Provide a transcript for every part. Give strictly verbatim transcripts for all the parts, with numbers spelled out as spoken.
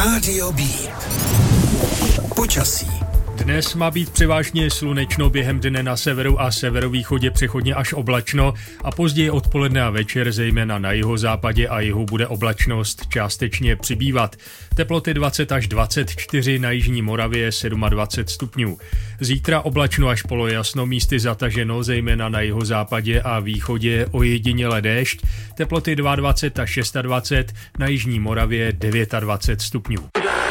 Rádio Beat. Počasí. Dnes má být převážně slunečno, během dne na severu a severovýchodě přechodně až oblačno a později odpoledne a večer zejména na jihozápadě a jihu bude oblačnost částečně přibývat. Teploty dvacet až dvacet čtyři, na jižní Moravě dvacet sedm stupňů. Zítra oblačno až polojasno, místy zataženo, zejména na jihozápadě a východě ojediněle déšť. Teploty dvacet dva až dvacet šest, na jižní Moravě dvacet devět stupňů.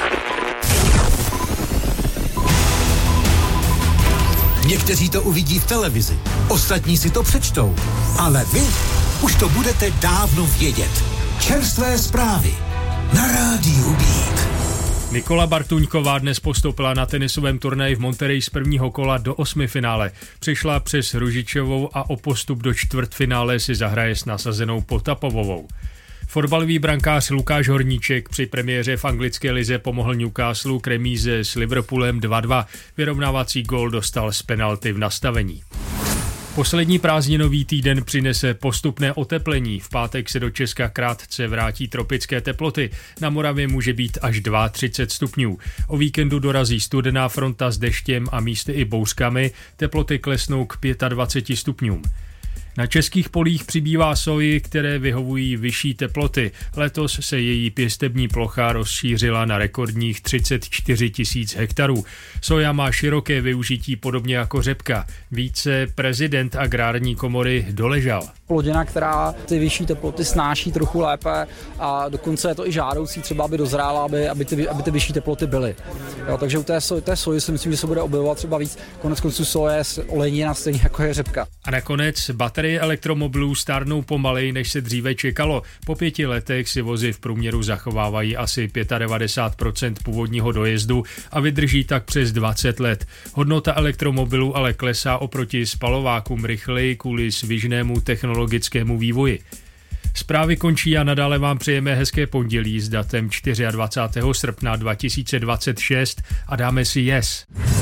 Někteří to uvidí v televizi, ostatní si to přečtou, ale vy už to budete dávno vědět. Čerstvé zprávy na Rádiu Beat. Nikola Bartuňková dnes postoupila na tenisovém turnaji v Monterey z prvního kola do osmifinále. Přišla přes Ružičovou a o postup do čtvrtfinále si zahraje s nasazenou Potapovovou. Fotbalový brankář Lukáš Horníček při premiéře v anglické lize pomohl Newcastle k remíze s Liverpoolem dva dva. Vyrovnávací gól dostal z penalty v nastavení. Poslední prázdninový týden přinese postupné oteplení. V pátek se do Česka krátce vrátí tropické teploty. Na Moravě může být až třicet dva stupňů. O víkendu dorazí studená fronta s deštěm a místy i bouřkami. Teploty klesnou k dvaceti pěti stupňům. Na českých polích přibývá soji, které vyhovují vyšší teploty. Letos se její pěstební plocha rozšířila na rekordních třicet čtyři tisíc hektarů. Soja má široké využití podobně jako řepka. Více prezident agrární komory Doležal. Plodina, která ty vyšší teploty snáší trochu lépe a dokonce je to i žádoucí třeba, aby dozrála, aby, aby, ty, aby ty vyšší teploty byly. Jo, takže u té, soji, té soji si myslím, že se bude objevovat třeba víc. Konec konců soje olenina stejně jako je řepka. A nakonec baterie elektromobilů stárnou pomaleji, než se dříve čekalo. Po pěti letech si vozy v průměru zachovávají asi devadesát pět procent původního dojezdu a vydrží tak přes dvacet let. Hodnota elektromobilů ale klesá oproti spalovákům rychleji kvůli svižnému technologickému vývoji. Zprávy končí a nadále vám přejeme hezké pondělí s datem dvacátého čtvrtého srpna dva tisíce dvacet šest a dáme si yes.